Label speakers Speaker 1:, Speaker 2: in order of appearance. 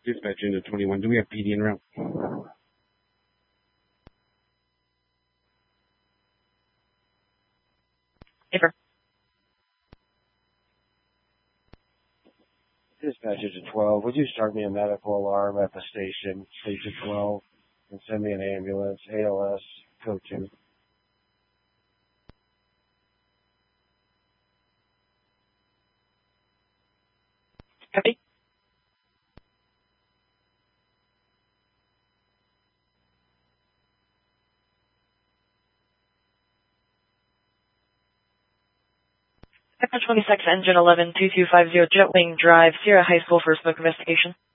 Speaker 1: Dispatch into 21. Do we have PD en route?
Speaker 2: Paper.
Speaker 3: Dispatch into 12. Would you start me a medical alarm at the station, station 12, and send me an ambulance, ALS, code 2.
Speaker 2: Copy. Dispatch 26, engine 11, 2250, Jetwing Drive, Sierra High School for smoke investigation.